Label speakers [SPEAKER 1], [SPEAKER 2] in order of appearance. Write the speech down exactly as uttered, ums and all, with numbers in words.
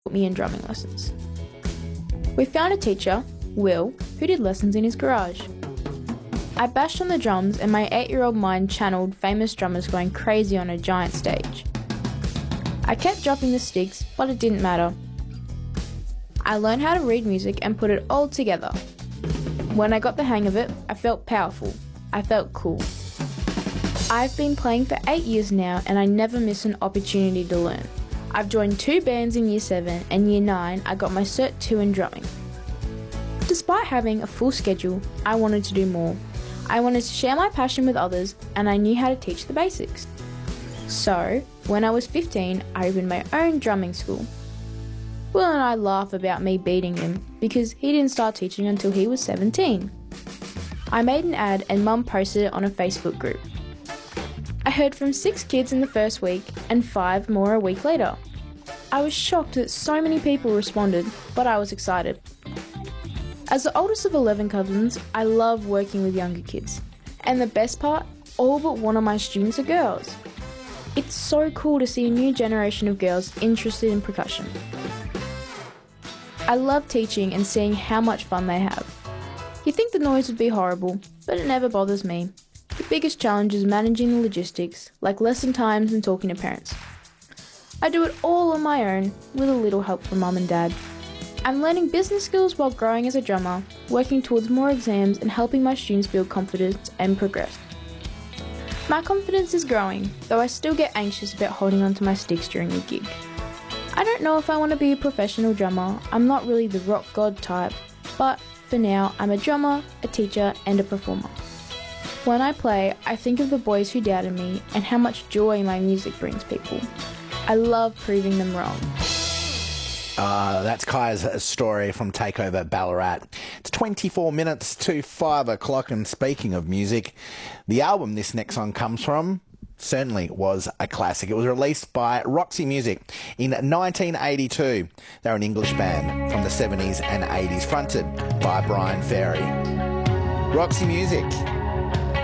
[SPEAKER 1] put me in drumming lessons. We found a teacher, Will, who did lessons in his garage. I bashed on the drums and my eight-year-old mind channeled famous drummers going crazy on a giant stage. I kept dropping the sticks, but it didn't matter. I learned how to read music and put it all together. When I got the hang of it, I felt powerful. I felt cool. I've been playing for eight years now and I never miss an opportunity to learn. I've joined two bands in year seven and year nine I got my cert two in drumming. Despite having a full schedule, I wanted to do more. I wanted to share my passion with others and I knew how to teach the basics. So, when I was fifteen, I opened my own drumming school. Will and I laugh about me beating him because he didn't start teaching until he was seventeen. I made an ad and Mum posted it on a Facebook group. I heard from six kids in the first week and five more a week later. I was shocked that so many people responded, but I was excited. As the oldest of eleven cousins, I love working with younger kids. And the best part, all but one of my students are girls. It's so cool to see a new generation of girls interested in percussion. I love teaching and seeing how much fun they have. You'd think the noise would be horrible, but it never bothers me. The biggest challenge is managing the logistics, like lesson times and talking to parents. I do it all on my own, with a little help from Mum and Dad. I'm learning business skills while growing as a drummer, working towards more exams and helping my students build confidence and progress. My confidence is growing, though I still get anxious about holding onto my sticks during a gig. I don't know if I want to be a professional drummer. I'm not really the rock god type, but for now I'm a drummer, a teacher and a performer. When I play, I think of the boys who doubted me and how much joy my music brings people. I love proving them wrong.
[SPEAKER 2] Uh, that's Kai's story from Takeover Ballarat. It's twenty-four minutes to five o'clock, and speaking of music, the album this next song comes from certainly was a classic. It was released by Roxy Music in nineteen eighty-two. They're an English band from the seventies and eighties, fronted by Brian Ferry. Roxy Music.